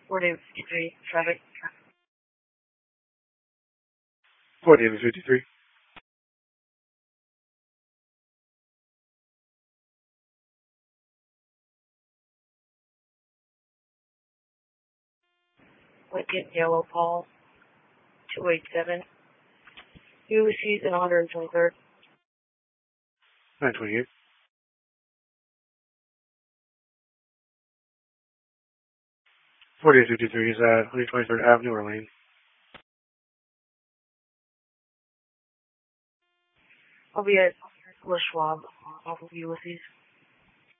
4 David 53, traffic. 4 David 53. Lincoln Yellow Paul 287. Ulysses and 123rd. 928. 4 David 53 is at 123rd Avenue or Lane. I'll be at Le Schwab off of Ulysses.